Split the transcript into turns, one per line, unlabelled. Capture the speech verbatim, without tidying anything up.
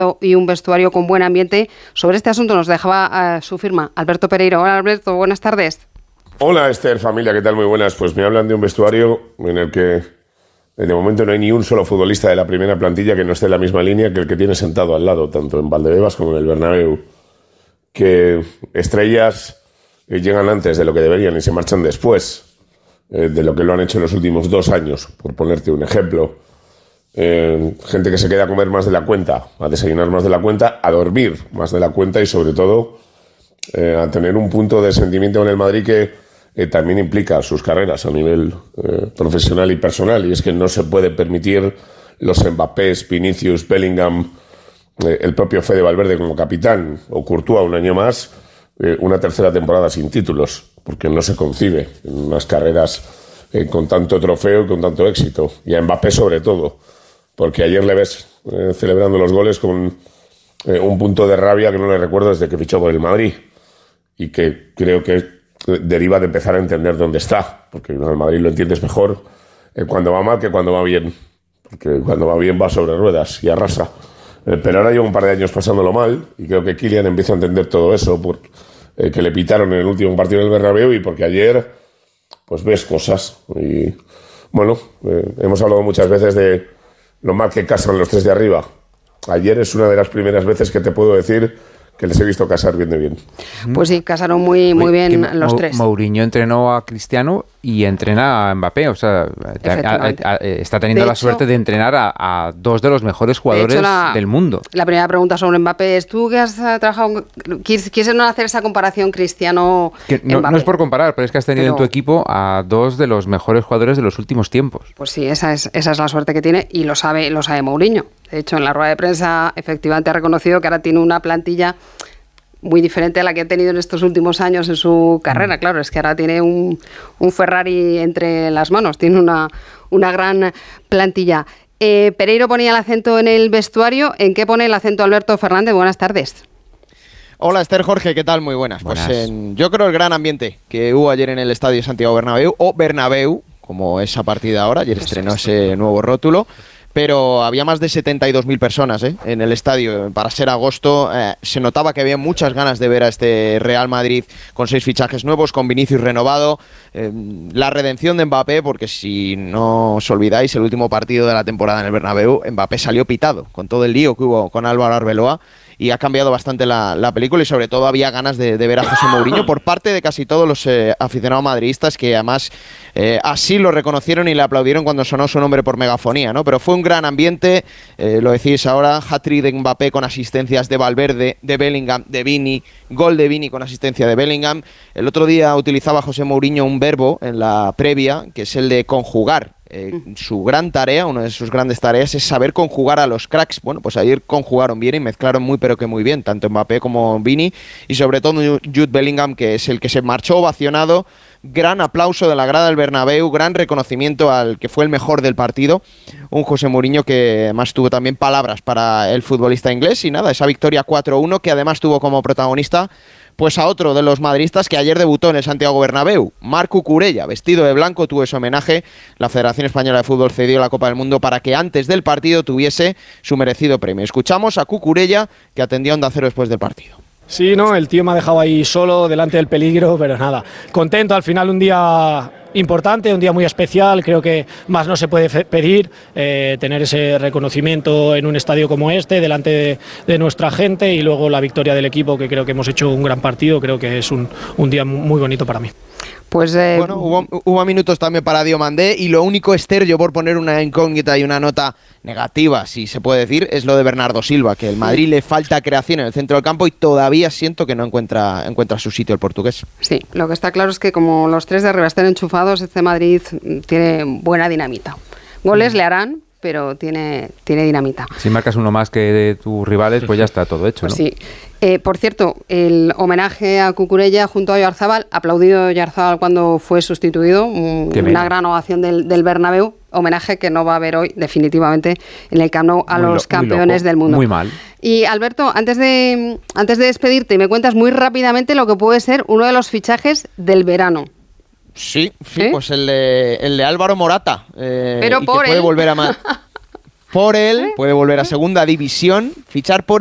y un vestuario con buen ambiente. Sobre este asunto nos dejaba uh, su firma Alberto Pereiro. Hola Alberto, buenas tardes.
Hola Esther, familia, ¿qué tal? Muy buenas. Pues me hablan de un vestuario en el que de momento no hay ni un solo futbolista de la primera plantilla que no esté en la misma línea que el que tiene sentado al lado, tanto en Valdebebas como en el Bernabéu. Que estrellas llegan antes de lo que deberían y se marchan después eh, de lo que lo han hecho en los últimos dos años, por ponerte un ejemplo. Eh, gente que se queda a comer más de la cuenta, a desayunar más de la cuenta, a dormir más de la cuenta y sobre todo eh, a tener un punto de sentimiento en el Madrid que eh, también implica sus carreras a nivel eh, profesional y personal, y es que no se puede permitir los Mbappés, Vinicius, Bellingham, eh, el propio Fede Valverde como capitán o Courtois un año más, eh, una tercera temporada sin títulos, porque no se concibe en unas carreras eh, con tanto trofeo y con tanto éxito, y a Mbappé sobre todo. Porque ayer le ves eh, celebrando los goles con eh, un punto de rabia que no le recuerdo desde que fichó por el Madrid. Y que creo que deriva de empezar a entender dónde está. Porque en el Madrid lo entiendes mejor eh, cuando va mal que cuando va bien. Porque cuando va bien va sobre ruedas y arrasa. Eh, pero ahora lleva un par de años pasándolo mal. Y creo que Kylian empieza a entender todo eso. Por, eh, que le pitaron en el último partido del Bernabéu. Y porque ayer pues ves cosas. Y bueno, eh, hemos hablado muchas veces de lo mal que casan los tres de arriba. Ayer es una de las primeras veces que te puedo decir que les he visto casar bien de bien.
Pues sí, casaron muy, muy Oye, bien los
Ma-
tres.
Mourinho entrenó a Cristiano y entrena a Mbappé, o sea, a, a, a, está teniendo de la hecho, suerte de entrenar a, a dos de los mejores jugadores de la, del mundo.
La primera pregunta sobre Mbappé es, ¿tú que has trabajado, quieres, quieres no hacer esa comparación Cristiano-Mbappé?
No, no es por comparar, pero es que has tenido
pero,
en tu equipo a dos de los mejores jugadores de los últimos tiempos.
Pues sí, esa es, esa es la suerte que tiene y lo sabe, lo sabe Mourinho. De hecho, en la rueda de prensa efectivamente ha reconocido que ahora tiene una plantilla muy diferente a la que ha tenido en estos últimos años en su carrera. Claro, es que ahora tiene un, un Ferrari entre las manos, tiene una, una gran plantilla. Eh, Pereiro ponía el acento en el vestuario. ¿En qué pone el acento Alberto Fernández? Buenas tardes.
Hola Esther, Jorge, ¿qué tal? Muy buenas. buenas. Pues en, yo creo el gran ambiente que hubo ayer en el Estadio Santiago Bernabéu, o Bernabéu, como es a partir de ahora. Ayer estrenó ese nuevo rótulo. Pero había más de setenta y dos mil personas ¿eh? en el estadio. Para ser agosto eh, se notaba que había muchas ganas de ver a este Real Madrid con seis fichajes nuevos, con Vinicius renovado, eh, la redención de Mbappé, porque si no os olvidáis, el último partido de la temporada en el Bernabéu, Mbappé salió pitado con todo el lío que hubo con Álvaro Arbeloa. Y ha cambiado bastante la, la película y sobre todo había ganas de, de ver a José Mourinho por parte de casi todos los eh, aficionados madridistas, que además eh, así lo reconocieron y le aplaudieron cuando sonó su nombre por megafonía, ¿no? Pero fue un gran ambiente, eh, lo decís ahora, hat-trick de Mbappé con asistencias de Valverde, de Bellingham, de Vini, gol de Vini con asistencia de Bellingham. El otro día utilizaba José Mourinho un verbo en la previa, que es el de conjugar. Eh, su gran tarea, una de sus grandes tareas es saber conjugar a los cracks. Bueno, pues ayer conjugaron bien y mezclaron muy pero que muy bien, tanto Mbappé como Vini y sobre todo Jude Bellingham, que es el que se marchó ovacionado. Gran aplauso de la grada del Bernabéu, gran reconocimiento al que fue el mejor del partido, un José Mourinho que además tuvo también palabras para el futbolista inglés. Y nada, esa victoria cuatro uno que además tuvo como protagonista pues a otro de los madridistas que ayer debutó en el Santiago Bernabéu, Marc Cucurella, vestido de blanco, tuvo ese homenaje. La Federación Española de Fútbol cedió la Copa del Mundo para que antes del partido tuviese su merecido premio. Escuchamos a Cucurella, que atendía a Onda Cero después del partido.
Sí, no, el tío me ha dejado ahí solo, delante del peligro, pero nada, contento. Al final un día importante, un día muy especial, creo que más no se puede pedir, eh, tener ese reconocimiento en un estadio como este, delante de, de nuestra gente, y luego la victoria del equipo, que creo que hemos hecho un gran partido. Creo que es un, un día muy bonito para mí.
Pues eh...
bueno, hubo, hubo minutos también para Diomandé, y lo único, Esther, yo por poner una incógnita y una nota negativa, si se puede decir, es lo de Bernardo Silva, que el Madrid le falta creación en el centro del campo y todavía siento que no encuentra, encuentra su sitio el portugués.
Sí, lo que está claro es que como los tres de arriba estén enchufados, este Madrid tiene buena dinamita. Goles mm. le harán, pero tiene, tiene dinamita.
Si marcas uno más que de tus rivales, pues ya está todo hecho,
pues
¿no?
Sí. Eh, por cierto, el homenaje a Cucurella junto a Oyarzabal, aplaudido Oyarzabal cuando fue sustituido, un, una gran ovación del, del Bernabéu, homenaje que no va a haber hoy definitivamente en el Camp Nou a muy los lo, campeones del mundo.
Muy mal.
Y Alberto, antes de, antes de despedirte, me cuentas muy rápidamente lo que puede ser uno de los fichajes del verano.
Sí, sí, ¿Eh? pues el de, el de Álvaro Morata. Eh,
Pero
y
por
que puede
él.
volver a ma- por él, puede volver a segunda división, fichar por